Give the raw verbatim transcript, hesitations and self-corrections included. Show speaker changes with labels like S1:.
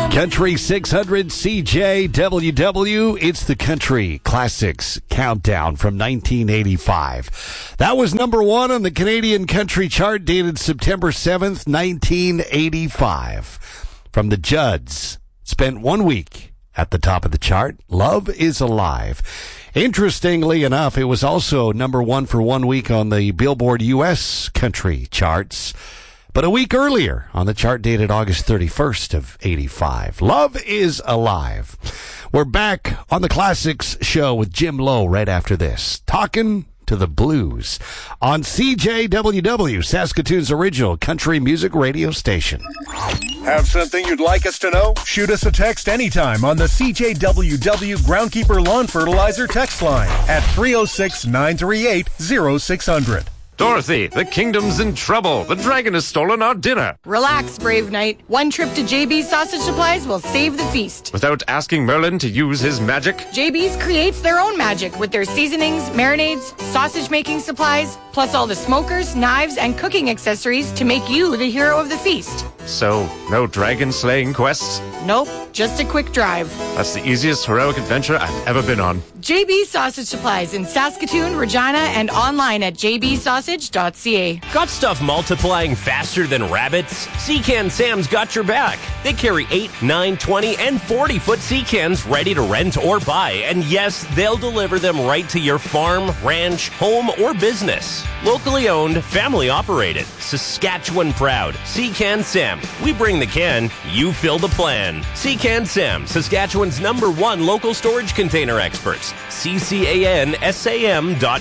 S1: Country six hundred C J W W. It's the Country Classics Countdown from nineteen eighty-five. That was number one on the Canadian Country Chart, dated September seventh, nineteen eighty-five. From the Judds, spent one week at the top of the chart. Love is Alive. Interestingly enough, it was also number one for one week on the Billboard U S Country Charts. But a week earlier, on the chart dated August thirty-first of eighty-five, Love is Alive. We're back on the Classics show with Jim Lowe right after this, talking to the blues on C J W W, Saskatoon's original country music radio station.
S2: Have something you'd like us to know? Shoot us a text anytime on the C J W W Groundkeeper Lawn Fertilizer text line at three oh six, nine three eight, oh six hundred.
S3: Dorothy, the kingdom's in trouble. The dragon has stolen our dinner.
S4: Relax, Brave Knight. One trip to J B's Sausage Supplies will save the feast.
S3: Without asking Merlin to use his magic?
S4: J B's creates their own magic with their seasonings, marinades, sausage-making supplies, plus all the smokers, knives, and cooking accessories to make you the hero of the feast.
S3: So, no dragon-slaying quests?
S4: Nope, just a quick drive.
S3: That's the easiest heroic adventure I've ever been on.
S4: J B's Sausage Supplies in Saskatoon, Regina, and online at j b sausage dot c a.
S5: Got stuff multiplying faster than rabbits? Sea-Can Sam's got your back. They carry eight, nine, twenty, and forty-foot sea cans ready to rent or buy. And yes, they'll deliver them right to your farm, ranch, home, or business. Locally owned, family operated, Saskatchewan proud. Sea-Can Sam. We bring the can, you fill the plan. Sea-Can Sam, Saskatchewan's number one local storage container experts. C C A N S A M dot